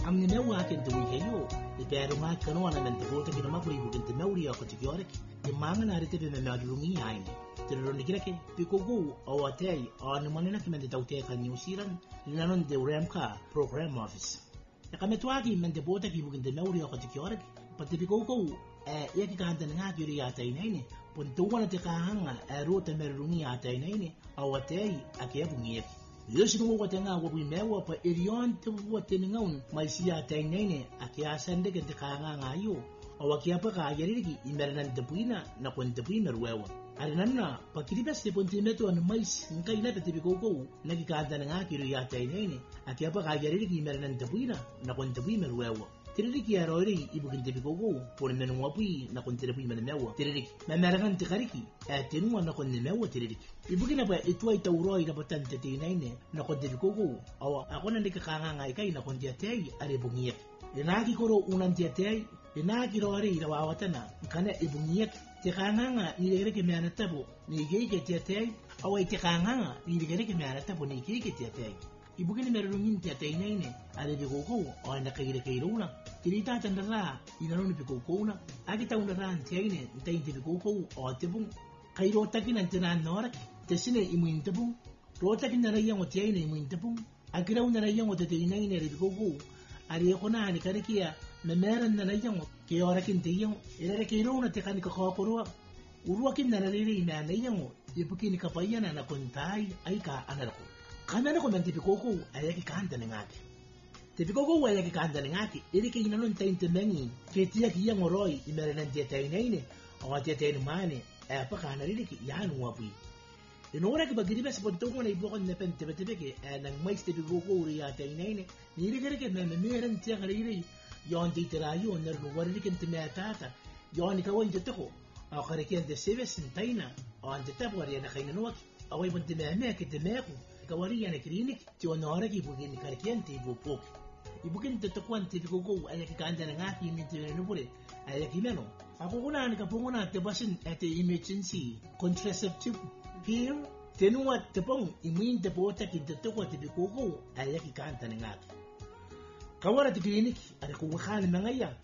am ni mewa ken tu heyo de pero ma kano ana mente bota ke ma kuri bu ken meuri ya ko tiore ke manga na rete be me adungi ai tero ni kira ke pikogu o atei on manena ke mente taute ka New Zealand linanon de Remka program office ya kametwagi mente bota ki bu ken meuri ya ko tiore pati pikogu ya ki kanta nga kiri ya tai nei pon tuwana te kahanga rota merungi ya tai nei o atei ake bungi Yoshi ko wata nga wo mewa pa irion tu wata ngaun mai sia tai nene akia sande ke kanga ngayo o akia pa ka yerigi imernan de puina na kon de puina wewa arinanna pa kiriba se ponte meto an mais ngai na te biko na ki ka dana nga kiri ya tai nene akia pa ka yerigi imernan de puina na kon de puina wewa tiriki ya roiri ibu kinte biko por menu wapi na kon tere puina mewa tiriki na meragan te kariki tenu na kon mewa tiriki ibu kina pa itwa itauroi na patante te nene na kon tere biko awa akona ndika kanga ngai kai na kon dia tei are bungiek enaki koro unan dia tei enaki roiri na wawatana kana ibungiek te kanga ni lere ke mena tabo ni geike dia tei awa te kanga ni lere ke mena tabo ni geike dia tei ibu kini merungin te tei nene are biko o na kaire kairuna Kirita tandara inanoni piko na agita unara antiaine ntainte piko o tebung kairo takin antena norak tesine imuin tebung rotakin na yang otiaine imuin tebung agira unara yang otete inaine piko ari kona ani karikia na meran na yang ke orakin te yang ere kairo na tekani ka khoporo uruakin na riri na yang ibuki ni kapayana na kontai aika anarko kana ko menti piko ayaki kanta ngaki Tepiko wala ki kanda ngaki ili ki inanon tainte mengi ke tia ki yang oroi imerenan tia tainaine o tia tain mane pa kana ili ki yanu wapi inora ki bagiri bes pontongo na ibokon ne pen tebetebeke nang mais tepiko uri ya tainaine ni ili ke me meren tia kali yon ti terayo ner no wari ki ntime atata yon ka won jeteko o kare ki ante seves taina o ante tabwari na kaina no awai bontime me ke temeko ka wari ya na klinik ti onora ki bugini karkiente ibopok Ibukin tetuan tipiko ayaki kanda ngaki ni tenupure ayaki meno ako kuna ni kapunguna tebasin at emergency contraceptive pill tenua tepong imin tepota kintetukwa tipiko ayaki kanda ngaki kawara ti klinik ari ko khani mangaya